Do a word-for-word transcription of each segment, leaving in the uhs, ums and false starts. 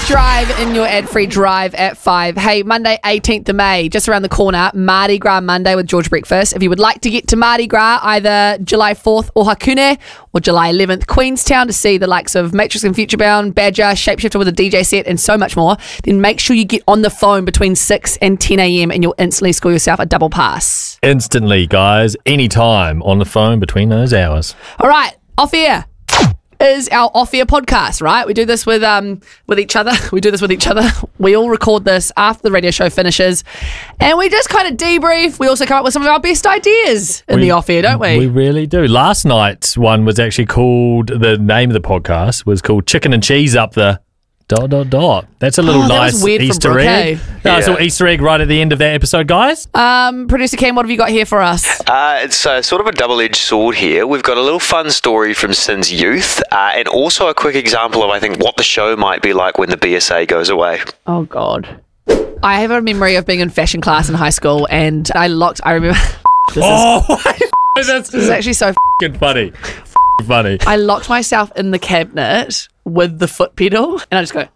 Drive in your ad-free drive at five. Hey, Monday, eighteenth of May, just around the corner, Mardi Gras Monday with George Breakfast. If you would like to get to Mardi Gras, either July fourth or Hakune, or July eleventh, Queenstown, to see the likes of Matrix and Futurebound, Badger, Shapeshifter with a D J set, and so much more, then make sure you get on the phone between six and ten a.m. and you'll instantly score yourself a double pass. Instantly, guys. Anytime on the phone between those hours. All right, off air is our off-air podcast, right? We do this with um with each other. We do this with each other. We all record this after the radio show finishes, and we just kind of debrief. We also come up with some of our best ideas in We- the off-air, don't we? We really do. Last night's one was actually called, the name of the podcast was called Chicken and Cheese Up the dot, dot, dot. That's a little Oh, that was nice weird from Easter Brooke, egg. hey? Nice Yeah. little Easter egg right at the end of that episode, guys. Um, Producer Cam, what have you got here for us? Uh, it's uh, sort of a double-edged sword here. We've got a little fun story from Sin's youth, uh, and also a quick example of, I think, what the show might be like when the B S A goes away. Oh, God. I have a memory of being in fashion class in high school, and I locked, I remember, this, is, Oh, that's this is actually so f***ing funny. F***ing funny. I locked myself in the cabinet with the foot pedal, and I just go,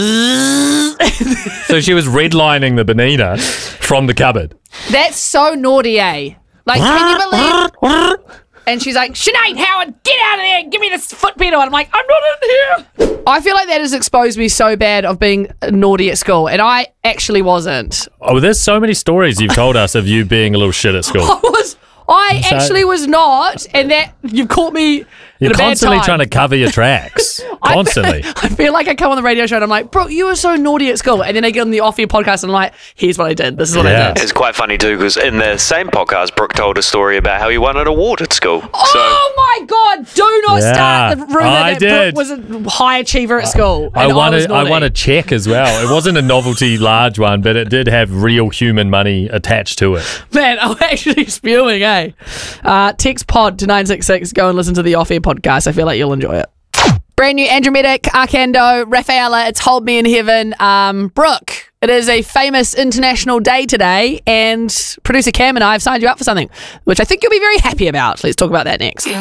So she was redlining the Benina from the cupboard. that's so naughty, eh? Like, can you believe? And she's like, Sinead Howard, get out of there and give me this foot pedal. And I'm like, I'm not in here. I feel like that has exposed me so bad of being naughty at school. And I actually wasn't. Oh, there's so many stories you've told us of you being a little shit at school. I was, I So- actually was not. And that, you've caught me You're at a bad constantly time. trying to cover your tracks. I- Constantly. I feel like I come on the radio show and I'm like, bro, you were so naughty at school. And then I get on the off-air podcast and I'm like, here's what I did. This is what Yeah. I did. It's quite funny too, because in the same podcast, Brooke told a story about how he won an award at school. Oh my God! Do not Yeah, start the rumor I that did. Brooke was a high achiever at school. I and won, I, was a, I naughty. won a check as well. It wasn't a novelty large one, but it did have real human money attached to it. Man, I'm actually spewing, eh? Uh, text pod to nine six six. Go and listen to the off-air podcast. I feel like you'll enjoy it. Brand new Andrometic, Arcando, Rafaela, it's Hold Me in Heaven. Um, Brooke, it is a famous international day today, and producer Cam and I have signed you up for something, which I think you'll be very happy about. Let's talk about that next.